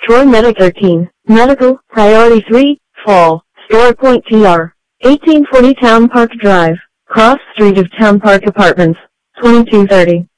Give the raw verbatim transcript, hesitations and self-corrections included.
Troy Medic thirteen, Medical, Priority three, Fall, Store Point T R, eighteen forty Town Park Drive, Cross Street of Town Park Apartments, twenty-two thirty.